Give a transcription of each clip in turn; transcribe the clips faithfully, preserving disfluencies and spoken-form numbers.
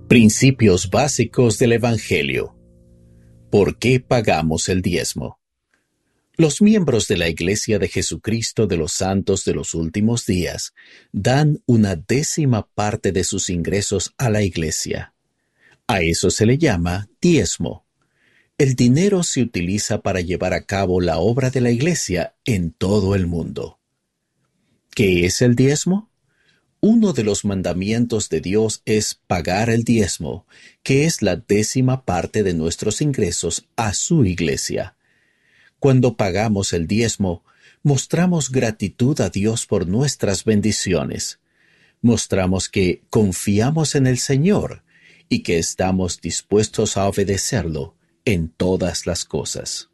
Principios básicos del Evangelio. ¿Por qué pagamos el diezmo? Los miembros de la Iglesia de Jesucristo de los Santos de los Últimos Días dan una décima parte de sus ingresos a la Iglesia. A eso se le llama diezmo. El dinero se utiliza para llevar a cabo la obra de la Iglesia en todo el mundo. ¿Qué es el diezmo? Uno de los mandamientos de Dios es pagar el diezmo, que es la décima parte de nuestros ingresos a su Iglesia. Cuando pagamos el diezmo, mostramos gratitud a Dios por nuestras bendiciones. Mostramos que confiamos en el Señor y que estamos dispuestos a obedecerlo en todas las cosas.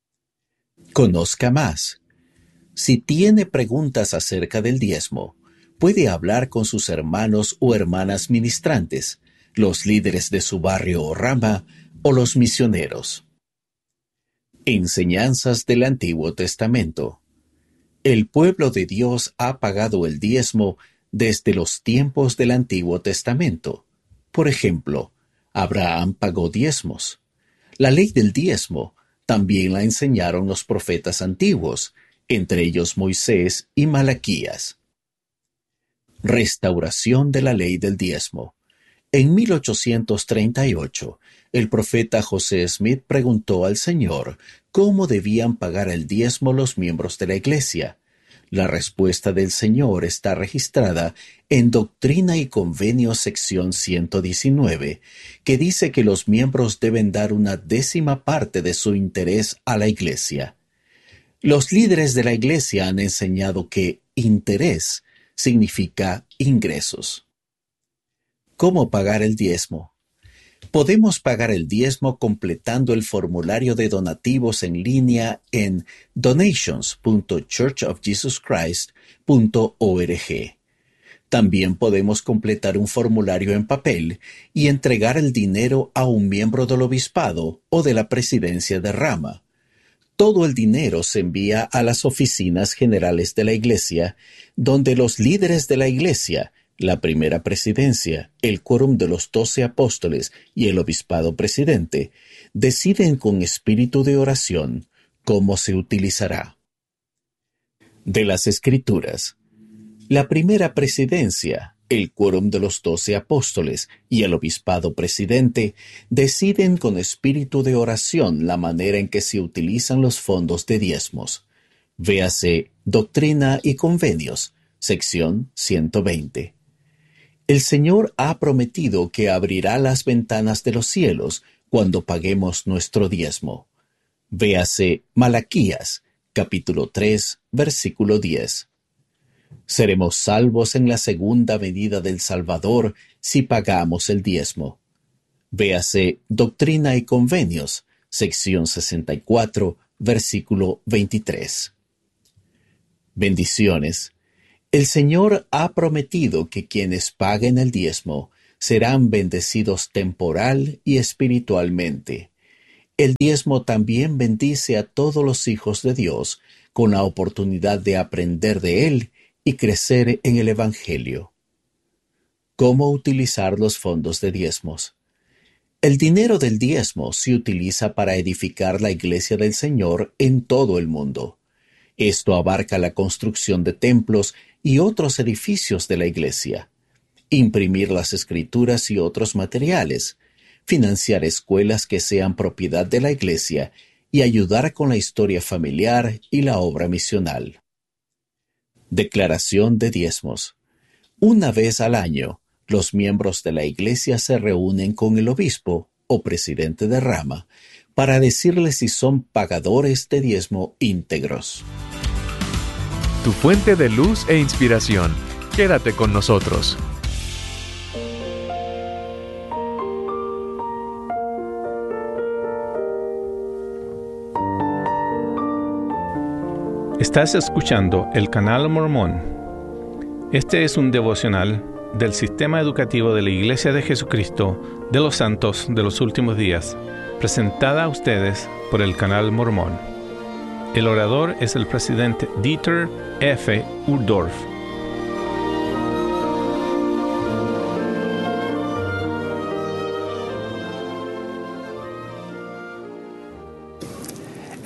Conozca más. Si tiene preguntas acerca del diezmo, puede hablar con sus hermanos o hermanas ministrantes, los líderes de su barrio o rama, o los misioneros. Enseñanzas del Antiguo Testamento. El pueblo de Dios ha pagado el diezmo desde los tiempos del Antiguo Testamento. Por ejemplo, Abraham pagó diezmos. La ley del diezmo también la enseñaron los profetas antiguos, entre ellos Moisés y Malaquías. Restauración de la ley del diezmo. En mil ochocientos treinta y ocho, el profeta José Smith preguntó al Señor cómo debían pagar el diezmo los miembros de la Iglesia. La respuesta del Señor está registrada en Doctrina y Convenios sección ciento diecinueve, que dice que los miembros deben dar una décima parte de su interés a la Iglesia. Los líderes de la Iglesia han enseñado que interés significa ingresos. ¿Cómo pagar el diezmo? Podemos pagar el diezmo completando el formulario de donativos en línea en donations punto church of jesus christ punto org. También podemos completar un formulario en papel y entregar el dinero a un miembro del obispado o de la presidencia de rama. Todo el dinero se envía a las oficinas generales de la Iglesia, donde los líderes de la Iglesia, la primera presidencia, el quórum de los doce apóstoles y el obispado presidente, deciden con espíritu de oración cómo se utilizará. De las Escrituras. La primera presidencia, el quórum de los doce apóstoles y el obispado presidente deciden con espíritu de oración la manera en que se utilizan los fondos de diezmos. Véase Doctrina y Convenios, sección ciento veinte. El Señor ha prometido que abrirá las ventanas de los cielos cuando paguemos nuestro diezmo. Véase Malaquías, capítulo tres, versículo diez. Seremos salvos en la segunda venida del Salvador si pagamos el diezmo. Véase Doctrina y Convenios, sección sesenta y cuatro, versículo veintitrés. Bendiciones. El Señor ha prometido que quienes paguen el diezmo serán bendecidos temporal y espiritualmente. El diezmo también bendice a todos los hijos de Dios con la oportunidad de aprender de Él y crecer en el Evangelio. ¿Cómo utilizar los fondos de diezmos? El dinero del diezmo se utiliza para edificar la Iglesia del Señor en todo el mundo. Esto abarca la construcción de templos y otros edificios de la Iglesia, imprimir las Escrituras y otros materiales, financiar escuelas que sean propiedad de la Iglesia y ayudar con la historia familiar y la obra misional. Declaración de diezmos. Una vez al año, los miembros de la Iglesia se reúnen con el obispo o presidente de rama para decirles si son pagadores de diezmo íntegros. Tu fuente de luz e inspiración. Quédate con nosotros. Estás escuchando el Canal Mormón. Este es un devocional del Sistema Educativo de la Iglesia de Jesucristo de los Santos de los Últimos Días, presentada a ustedes por el Canal Mormón. El orador es el presidente Dieter F. Uchtdorf.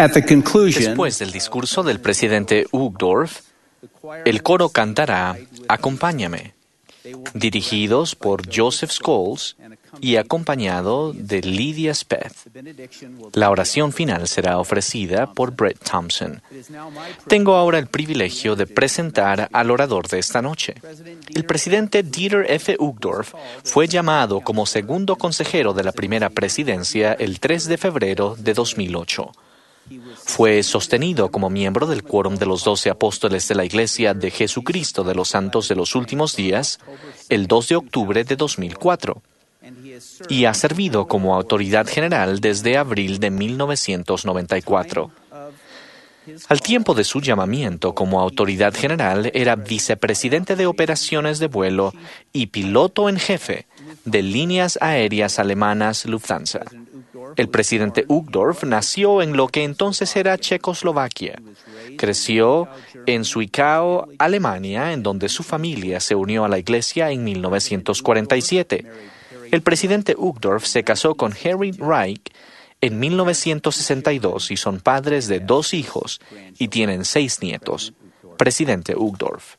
Después del discurso del presidente Uchtdorf, el coro cantará Acompáñame, dirigidos por Joseph Scholes y acompañado de Lydia Speth. La oración final será ofrecida por Brett Thompson. Tengo ahora el privilegio de presentar al orador de esta noche. El presidente Dieter F. Uchtdorf fue llamado como segundo consejero de la primera presidencia el tres de febrero de dos mil ocho. Fue sostenido como miembro del Quórum de los Doce Apóstoles de la Iglesia de Jesucristo de los Santos de los Últimos Días el dos de octubre de dos mil cuatro y ha servido como autoridad general desde abril de mil novecientos noventa y cuatro. Al tiempo de su llamamiento como autoridad general, era vicepresidente de operaciones de vuelo y piloto en jefe de líneas aéreas alemanas Lufthansa. El presidente Uchtdorf nació en lo que entonces era Checoslovaquia. Creció en Zwickau, Alemania, en donde su familia se unió a la iglesia en mil novecientos cuarenta y siete. El presidente Uchtdorf se casó con Harry Reich en mil novecientos sesenta y dos y son padres de dos hijos y tienen seis nietos. Presidente Uchtdorf.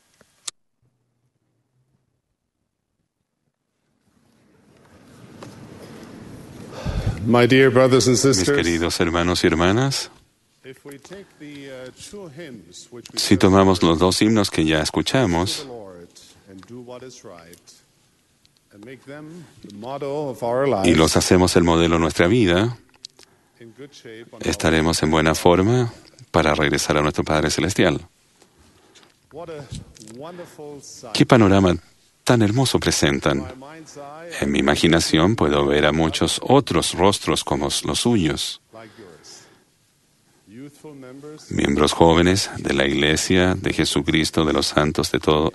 My dear brothers and Mis sisters, queridos hermanos y hermanas, si tomamos los dos himnos que ya escuchamos y los hacemos el modelo de nuestra vida, estaremos en buena forma para regresar a nuestro Padre Celestial. ¿Qué panorama tan hermoso presentan? En mi imaginación puedo ver a muchos otros rostros como los suyos. Miembros jóvenes de la Iglesia de Jesucristo de los Santos de todo,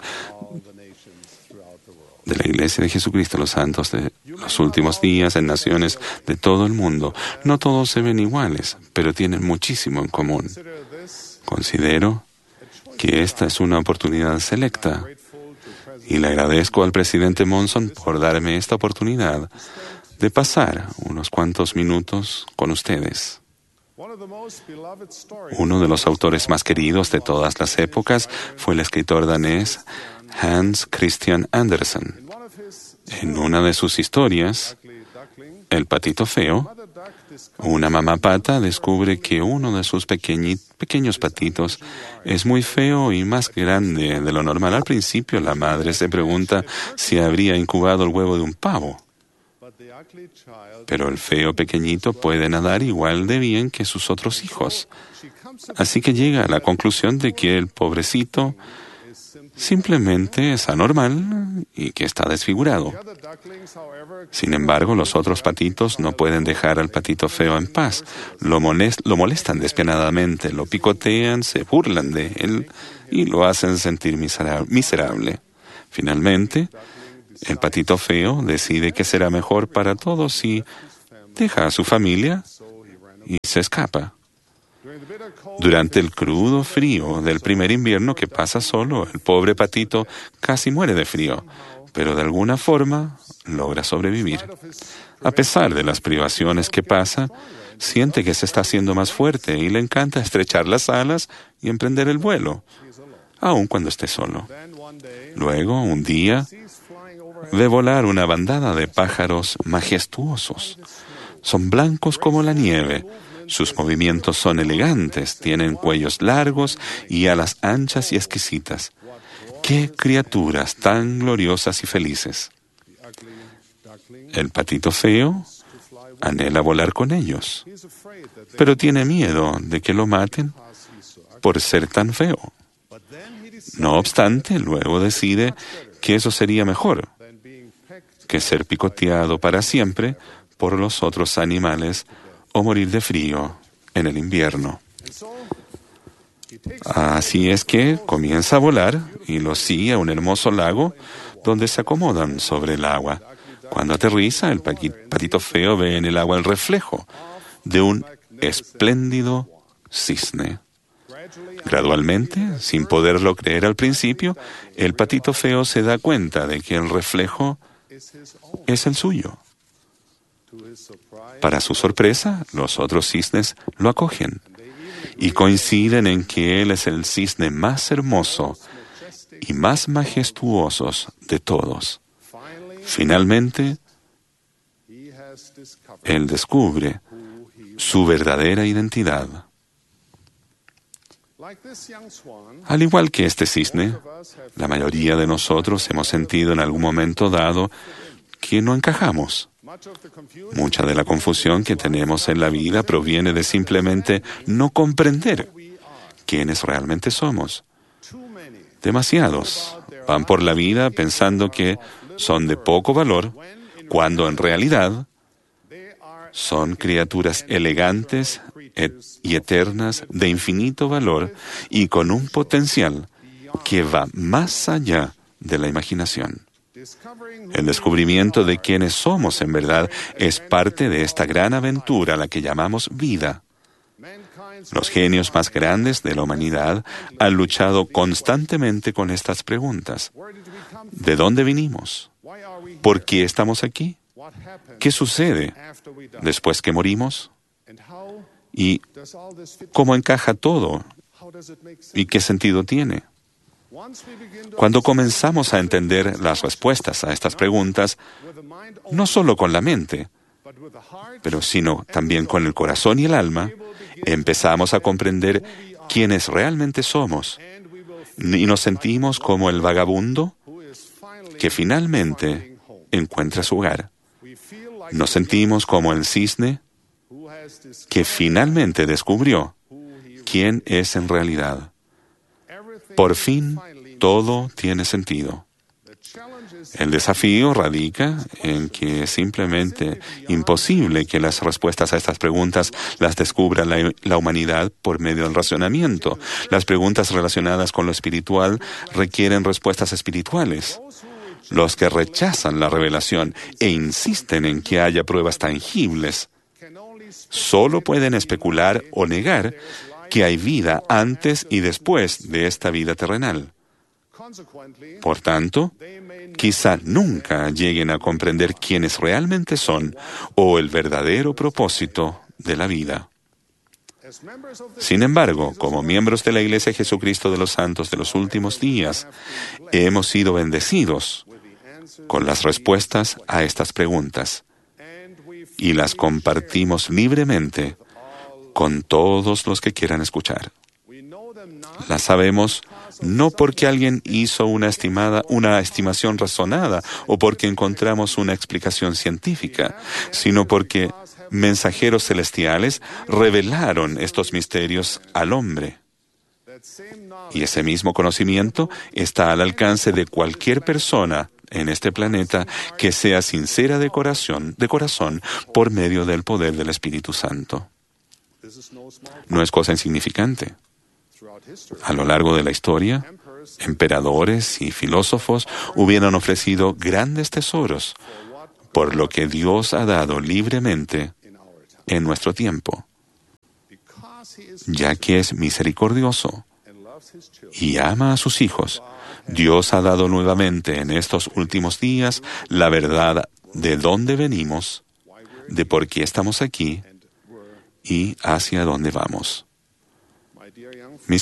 de la Iglesia de Jesucristo de los Santos de los últimos días en naciones de todo el mundo. No todos se ven iguales, pero tienen muchísimo en común. Considero que esta es una oportunidad selecta. Y le agradezco al presidente Monson por darme esta oportunidad de pasar unos cuantos minutos con ustedes. Uno de los autores más queridos de todas las épocas fue el escritor danés Hans Christian Andersen. En una de sus historias, El patito feo, una mamá pata descubre que uno de sus pequeñi- pequeños patitos es muy feo y más grande de lo normal. Al principio, la madre se pregunta si habría incubado el huevo de un pavo. Pero el feo pequeñito puede nadar igual de bien que sus otros hijos. Así que llega a la conclusión de que el pobrecito simplemente es anormal y que está desfigurado. Sin embargo, los otros patitos no pueden dejar al patito feo en paz. Lo, molest- lo molestan despiadadamente, lo picotean, se burlan de él y lo hacen sentir misera- miserable. Finalmente, el patito feo decide que será mejor para todos si deja a su familia y se escapa. Durante el crudo frío del primer invierno que pasa solo, el pobre patito casi muere de frío, pero de alguna forma logra sobrevivir. A pesar de las privaciones que pasa, siente que se está haciendo más fuerte y le encanta estrechar las alas y emprender el vuelo, aun cuando esté solo. Luego, un día, ve volar una bandada de pájaros majestuosos. Son blancos como la nieve. Sus movimientos son elegantes, tienen cuellos largos y alas anchas y exquisitas. ¡Qué criaturas tan gloriosas y felices! El patito feo anhela volar con ellos, pero tiene miedo de que lo maten por ser tan feo. No obstante, luego decide que eso sería mejor que ser picoteado para siempre por los otros animales o morir de frío en el invierno. Así es que comienza a volar y lo sigue a un hermoso lago donde se acomodan sobre el agua. Cuando aterriza, el patito feo ve en el agua el reflejo de un espléndido cisne. Gradualmente, sin poderlo creer al principio, el patito feo se da cuenta de que el reflejo es el suyo. Para su sorpresa, los otros cisnes lo acogen y coinciden en que Él es el cisne más hermoso y más majestuoso de todos. Finalmente, Él descubre su verdadera identidad. Al igual que este cisne, la mayoría de nosotros hemos sentido en algún momento dado que no encajamos. Mucha de la confusión que tenemos en la vida proviene de simplemente no comprender quiénes realmente somos. Demasiados van por la vida pensando que son de poco valor, cuando en realidad son criaturas elegantes y eternas de infinito valor y con un potencial que va más allá de la imaginación. El descubrimiento de quiénes somos en verdad es parte de esta gran aventura a la que llamamos vida. Los genios más grandes de la humanidad han luchado constantemente con estas preguntas. ¿De dónde vinimos? ¿Por qué estamos aquí? ¿Qué sucede después que morimos? ¿Y cómo encaja todo? ¿Y qué sentido tiene? Cuando comenzamos a entender las respuestas a estas preguntas, no solo con la mente, pero sino también con el corazón y el alma, empezamos a comprender quiénes realmente somos y nos sentimos como el vagabundo que finalmente encuentra su hogar. Nos sentimos como el cisne que finalmente descubrió quién es en realidad. Por fin, todo tiene sentido. El desafío radica en que es simplemente imposible que las respuestas a estas preguntas las descubra la, la humanidad por medio del razonamiento. Las preguntas relacionadas con lo espiritual requieren respuestas espirituales. Los que rechazan la revelación e insisten en que haya pruebas tangibles solo pueden especular o negar que hay vida antes y después de esta vida terrenal. Por tanto, quizá nunca lleguen a comprender quiénes realmente son o el verdadero propósito de la vida. Sin embargo, como miembros de la Iglesia de Jesucristo de los Santos de los últimos días, hemos sido bendecidos con las respuestas a estas preguntas y las compartimos libremente con todos los que quieran escuchar. Las sabemos no porque alguien hizo una estimada, una estimación razonada o porque encontramos una explicación científica, sino porque mensajeros celestiales revelaron estos misterios al hombre. Y ese mismo conocimiento está al alcance de cualquier persona en este planeta que sea sincera de corazón, de corazón por medio del poder del Espíritu Santo. No es cosa insignificante. A lo largo de la historia, emperadores y filósofos hubieran ofrecido grandes tesoros por lo que Dios ha dado libremente en nuestro tiempo, ya que es misericordioso y ama a sus hijos. Dios ha dado nuevamente en estos últimos días la verdad de dónde venimos, de por qué estamos aquí y hacia dónde vamos.